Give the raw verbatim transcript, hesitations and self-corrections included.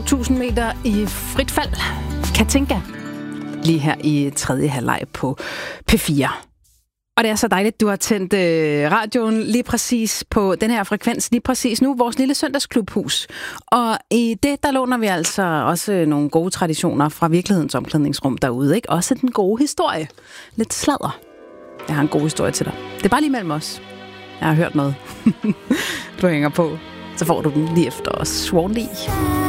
tusind meter i frit fald. Katinka. Lige her i tredje halvleg på P fire. Og det er så dejligt, du har tændt øh, radioen lige præcis på den her frekvens, lige præcis nu, vores lille søndagsklubhus. Og i det, der låner vi altså også nogle gode traditioner fra virkelighedens omklædningsrum derude, ikke? Også den gode historie. Lidt sladder. Jeg har en god historie til dig. Det er bare lige mellem os. Jeg har hørt noget. Du hænger på, så får du den lige efter os. Sworn lige.